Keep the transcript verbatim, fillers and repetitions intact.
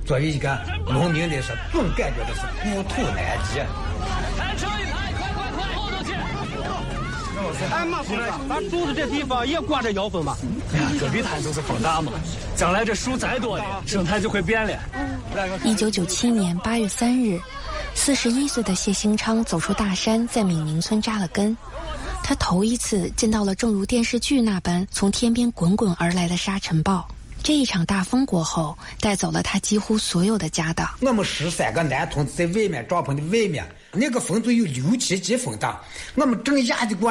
作为一个农民的是，总感觉的是故土难及。 哎妈，回来，咱住的这地方也刮着妖风吧？ 哎呀，戈壁滩就是风大嘛，将来这树再多的，生态就会变了。 一九九七年八月三日，四十一岁的谢兴昌走出大山，在闽宁村扎了根。他头一次见到了正如电视剧那般从天边滚滚而来的沙尘暴。这一场大风过后，带走了他几乎所有的家当。 我们十三个男同志在外面帐篷的外面，那个风就有六七级风大，我们正压的过